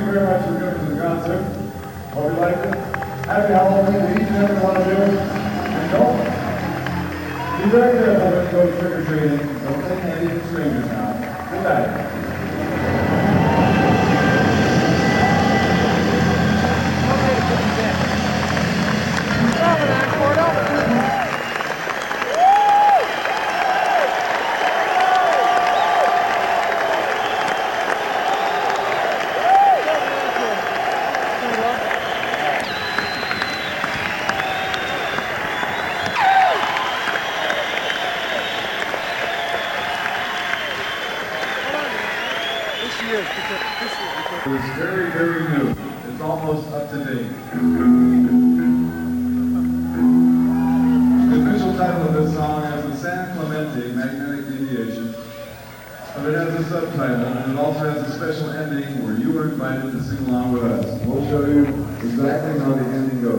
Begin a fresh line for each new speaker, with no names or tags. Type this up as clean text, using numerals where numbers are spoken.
you very much for coming to the concert. Hope you liked it. Happy Halloween to each and every one of you. And don't be very careful when you go trick-or-treating. Don't take candy from strangers now. Good night. It's very, very new. It's almost up to date. The official title of this song is the San Clemente Magnetic Deviation. But it has a subtitle, and it also has a special ending where you are invited to sing along with us. We'll show you exactly how the ending goes.